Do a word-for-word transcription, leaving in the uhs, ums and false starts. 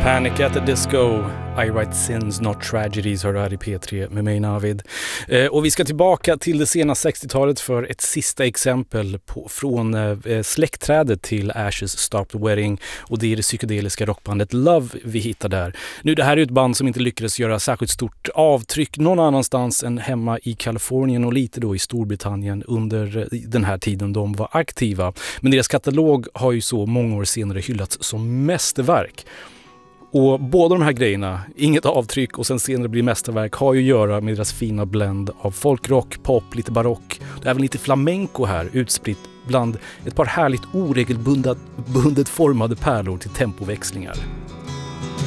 Panic at the Disco, I Write Sins Not Tragedies, hör du här i P tre med mig Navid. Eh, och vi ska tillbaka till det sena sextiotalet för ett sista exempel på, från eh, släktträdet till Ashes Stop the Wedding, och det är det psykedeliska rockbandet Love vi hittar där. Nu, det här är ett band som inte lyckades göra särskilt stort avtryck någon annanstans än hemma i Kalifornien och lite då i Storbritannien under den här tiden de var aktiva. Men deras katalog har ju så många år senare hyllats som mästerverk. Och båda de här grejerna, inget avtryck och sen senare blir mästerverk, har ju att göra med deras fina blend av folkrock, pop, lite barock. Det är även lite flamenco här, utspritt bland ett par härligt oregelbundet bundet formade pärlor till tempoväxlingar.